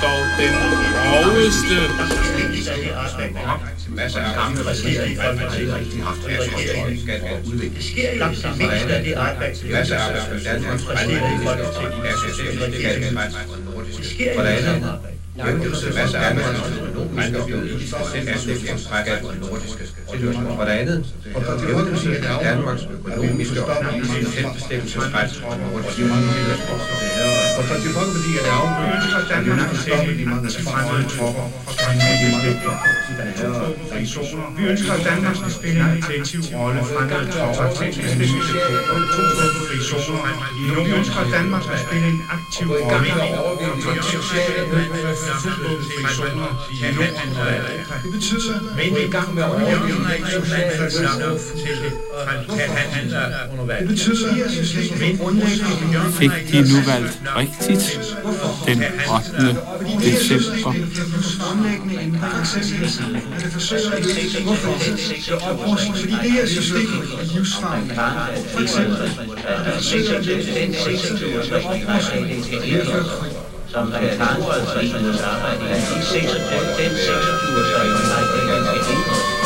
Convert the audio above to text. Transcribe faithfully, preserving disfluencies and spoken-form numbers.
dog den groveste. Masser af gamle residerer i Folkepartiet har ikke haft regeringen skal udvikle. Det sker langt det meste af det arbejde, masser af Danmark residerer i Folkepartiet det sker i det arbejde. Løftelse masser af økonomiske og politiske selvbestemmelsesret og nordiske situationer. For det andet, løftelse af Danmarks økonomiske og politiske selvbestemmelsesret og nordiske Og for de Folkeparti er det afgørende, at Danmark skal stoppe de mange fremmede tropper og strømme i zoner. Vi ønsker, at Danmark skal spille en aktiv rolle fremmede tropper til bestemmelser på to fri zoner. Vi ønsker, at Danmark skal spille en aktiv rolle for sociale fri zoner i Norden og Europa. Det betyder, men vi er i gang med at overgive det betyder, at Fik de nu valgt rigtigt den ottende december? Grundlæggende ændringer til det forsøger at løse, hvorfor det oprustes, fordi det her system er livsfarligt. For eksempel, der forsøger at løse den seksogtyve års oprustes, som kan tage ansvaret for ens arbejde i seksogtyve års